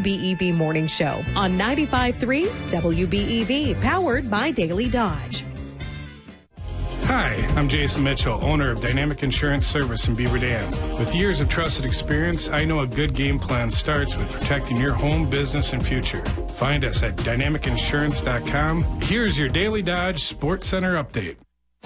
WBEV Morning Show on 95.3 WBEV, powered by Daily Dodge. Hi, I'm Jason Mitchell, owner of Dynamic Insurance Service in Beaver Dam. With years of trusted experience, I know a good game plan starts with protecting your home, business, and future. Find us at dynamicinsurance.com. Here's your Daily Dodge Sports Center update.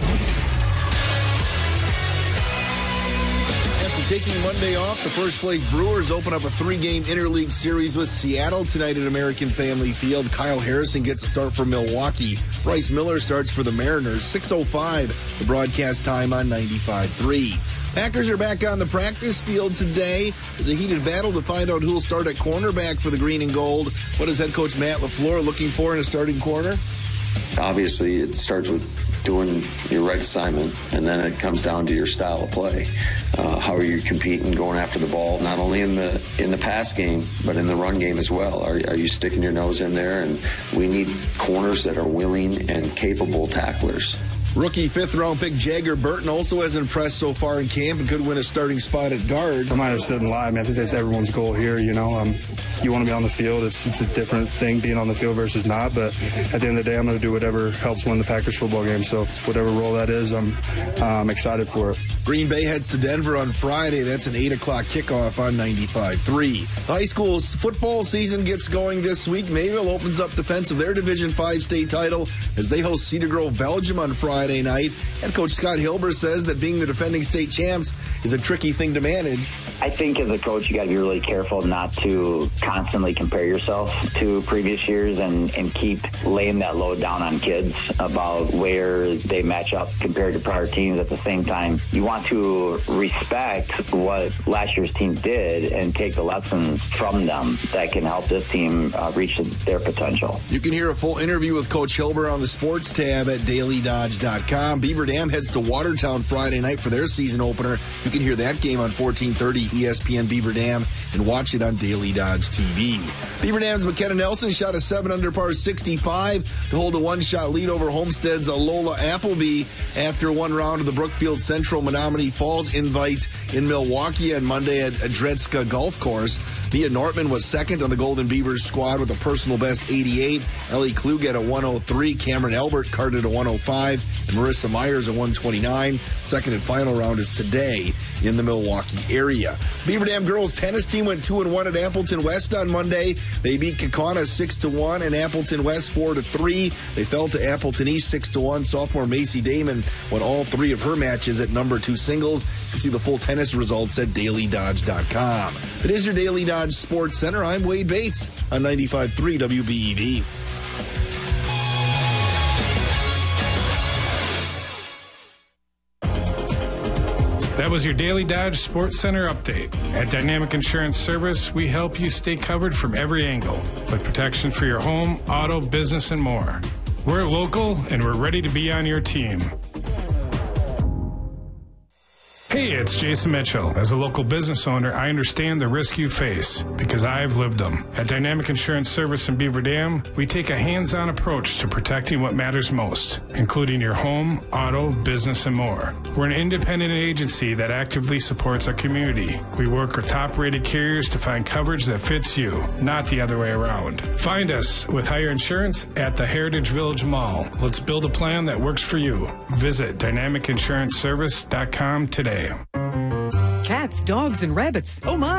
After taking Monday off, the first-place Brewers open up a 3-game interleague series with Seattle tonight at American Family Field. Kyle Harrison gets a start for Milwaukee. Bryce Miller starts for the Mariners. 6:05, the broadcast time on 95.3. Packers are back on the practice field today. There's a heated battle to find out who will start at cornerback for the green and gold. What is head coach Matt LaFleur looking for in a starting corner? Obviously, it starts with doing your right assignment, and then it comes down to your style of play. How are you competing, going after the ball, not only in the pass game, but in the run game as well? Are you sticking your nose in there? And we need corners that are willing and capable tacklers. Rookie 5th-round pick Jagger Burton also has impressed so far in camp and could win a starting spot at guard. I might have said and lie. I think that's everyone's goal here. You want to be on the field. It's a different thing being on the field versus not. But at the end of the day, I'm going to do whatever helps win the Packers football game. So whatever role that is, I'm excited for it. Green Bay heads to Denver on Friday. That's an 8 o'clock kickoff on 95.3. The high school football season gets going this week. Mayville opens up defense of their Division 5 state title as they host Cedar Grove, Belgium on Friday night. Head coach Scott Hilber says that being the defending state champs is a tricky thing to manage. I think as a coach, you got to be really careful not to constantly compare yourself to previous years and keep laying that load down on kids about where they match up compared to prior teams. At the same time, you want to respect what last year's team did and take the lessons from them that can help this team reach their potential. You can hear a full interview with Coach Hilber on the sports tab at dailydodge.com. Beaver Dam heads to Watertown Friday night for their season opener. You can hear that game on 1430 ESPN Beaver Dam and watch it on Daily Dodge TV. Beaver Dam's McKenna Nelson shot a 7-under par 65 to hold a one-shot lead over Homestead's Lola Appleby after one round of the Brookfield Central Menominee Falls Invite in Milwaukee on Monday at Dredska Golf Course. Mia Nortman was second on the Golden Beavers squad with a personal best 88. Ellie Klug at a 103. Cameron Elbert carded a 105. And Marissa Myers a 129. Second and final round is today in the Milwaukee area. Beaver Dam girls tennis team went 2-1 at Appleton West on Monday. They beat Kaukauna 6-1 and Appleton West 4-3. They fell to Appleton East 6-1. Sophomore Macy Damon won all 3 of her matches at number 2 singles. You can see the full tennis results at dailydodge.com. It is your Daily Dodge Sports Center. I'm Wade Bates on 95.3 WBEV. That was your Daily Dodge Sports Center update. At Dynamic Insurance Service, we help you stay covered from every angle with protection for your home, auto, business, and more. We're local, and we're ready to be on your team. Hey, it's Jason Mitchell. As a local business owner, I understand the risk you face because I've lived them. At Dynamic Insurance Service in Beaver Dam, we take a hands-on approach to protecting what matters most, including your home, auto, business, and more. We're an independent agency that actively supports our community. We work with top-rated carriers to find coverage that fits you, not the other way around. Find us with Hire Insurance at the Heritage Village Mall. Let's build a plan that works for you. Visit dynamicinsuranceservice.com today. Cats, dogs, and rabbits. Oh my.